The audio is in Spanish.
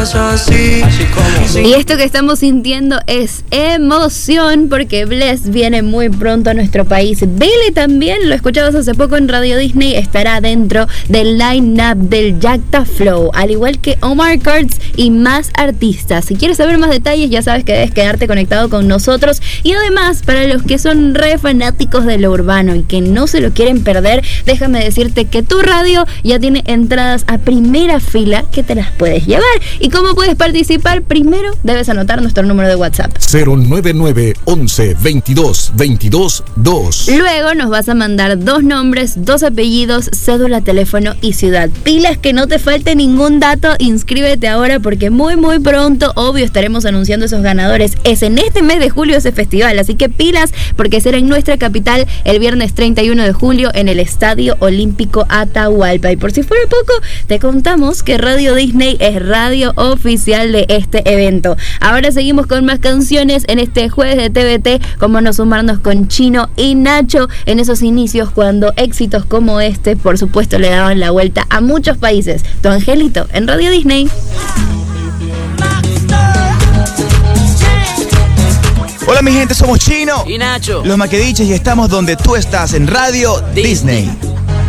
así como. Y esto que estamos sintiendo es emoción porque Bless viene muy pronto a nuestro país. Billy también, lo escuchabas hace poco en Radio Disney, estará dentro del line-up del Jacta Flow, al igual que Omar Kurtz y más artistas. Si quieres saber más detalles, ya sabes que debes quedarte conectado con nosotros. Y además, para los que son re fanáticos de lo urbano y que no se lo quieren perder, déjame decirte que tu radio ya tiene entradas a primera fila que te las puedes llevar. ¿Y cómo puedes participar? Primero debes anotar nuestro número de WhatsApp: 099 11 22 22 2. Luego nos vas a mandar 2 nombres, 2 apellidos, cédula, teléfono y ciudad. Pilas, que no te falte ningún dato. Inscríbete ahora porque muy pronto, obvio, estaremos anunciando esos ganadores. Es en este mes de julio ese festival, así que pilas, porque será en nuestra capital el viernes 31 de julio en el Estadio Olímpico Atahualpa. Y por si fuera poco, te contamos que Radio Disney es radio oficial de este evento. Ahora seguimos con más canciones en este jueves de TVT, como no sumarnos con Chino y Nacho en esos inicios cuando éxitos como este, por supuesto, le daban la vuelta a muchos países. Tu angelito en Radio Disney. Hola mi gente, somos Chino Y Nacho. Los Maquediches y estamos donde tú estás en Radio Disney.